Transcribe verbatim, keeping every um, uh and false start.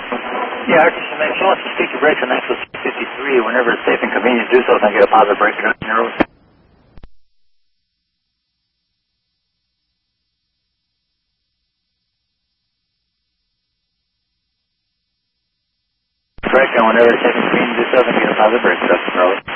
Yeah, Archie, she makes- she wants to speak to brakes on Expo fifty-three whenever it's safe and convenient to do so, so I can get a positive brake reduction error. Correct, and whenever it's safe and convenient to do so, I can get a positive brake reduction early.